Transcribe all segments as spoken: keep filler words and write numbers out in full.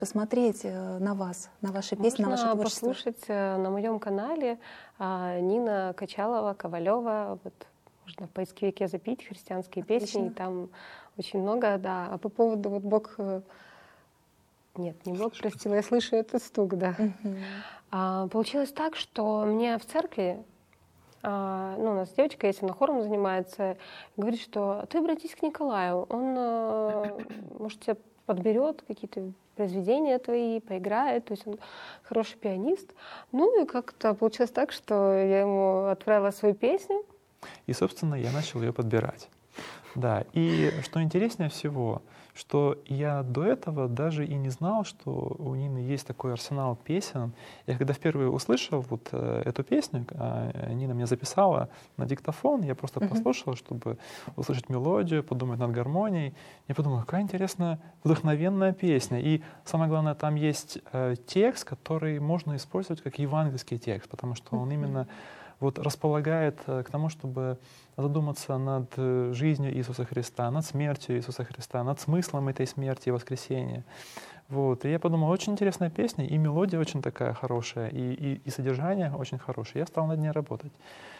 посмотреть на вас, на ваши песни, Можно на ваше творчество? послушать на моем канале Нина Качалова, Ковалева. Вот, можно в поисковике забить христианские Отлично. песни, и там очень много, да. А по поводу вот Бог... Нет, не Бог простил, я слышу этот стук, да. Угу. А, получилось так, что мне в церкви, а, ну, у нас девочка, если она хором занимается, говорит, что ты обратись к Николаю, он, а, может, тебя подберет какие-то произведения твои, поиграет, то есть он хороший пианист. Ну и как-то получилось так, что я ему отправила свою песню. И, собственно, я начал ее подбирать. Да, и что интереснее всего, что я до этого даже и не знал, что у Нины есть такой арсенал песен. Я когда впервые услышал вот э, эту песню, э, Нина мне записала на диктофон, я просто uh-huh. послушал, чтобы услышать мелодию, подумать над гармонией. Я подумал, какая интересная, вдохновенная песня. И самое главное, там есть э, текст, который можно использовать как евангельский текст, потому что он uh-huh. именно вот располагает к тому, чтобы задуматься над жизнью Иисуса Христа, над смертью Иисуса Христа, над смыслом этой смерти и воскресения. Вот. И я подумал, очень интересная песня, и мелодия очень такая хорошая, и, и, и содержание очень хорошее. Я стал над ней работать.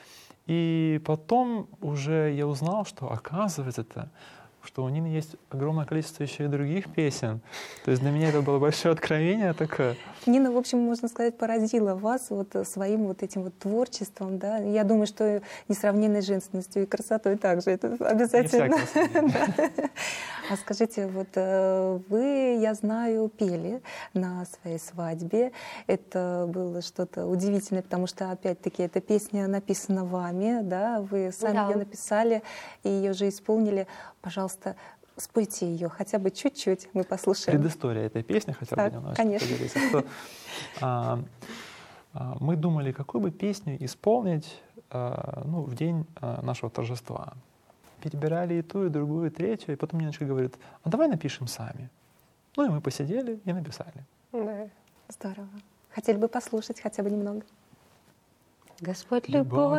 И потом уже я узнал, что оказывается-то, что у Нины есть огромное количество еще и других песен. То есть для меня это было большое откровение такое. Нина, в общем, можно сказать, поразила вас вот своим вот этим вот творчеством, да. Я думаю, что несравненной женственностью и красотой также. Это обязательно. А скажите, вот вы, я знаю, пели на своей свадьбе. Это было что-то удивительное, потому что, опять-таки, эта песня написана вами, да, вы сами Да. ее написали и ее же исполнили. Пожалуйста, спойте ее хотя бы чуть-чуть, мы послушаем. Предыстория этой песни хотя бы Так, немножко конечно. поделиться. Что, а, а, мы думали, какую бы песню исполнить а, ну, в день а, нашего торжества. Перебирали и ту, и другую, и третью, и потом Ниночка говорит, а давай напишем сами. Ну и мы посидели и написали. Да. Здорово. Хотели бы послушать хотя бы немного? Господь любовь.